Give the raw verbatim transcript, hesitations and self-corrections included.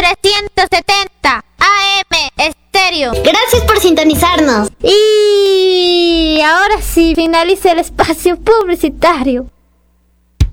trescientos setenta A M Estéreo. Gracias por sintonizarnos. Y ahora sí, finaliza el espacio publicitario.